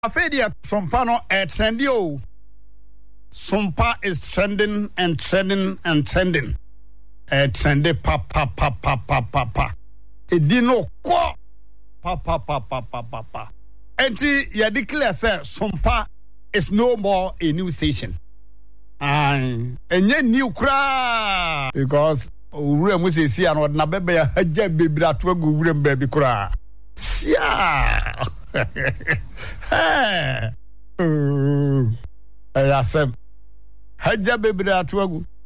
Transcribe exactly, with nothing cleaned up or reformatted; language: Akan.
Afedia Sompano a trendy o. Sompa is trending and trending and trending. A trendy pa pa pa pa pa pa pa. E dino ko pa pa pa pa pa pa pa. Enti ya declare say Sompa is no more a new station. Aye, enye new kra because owura mu se si an na bebe ya haja bebira to agu owura baby kra. Yeah. Hey. Uh, I said, Haja bebira to agu.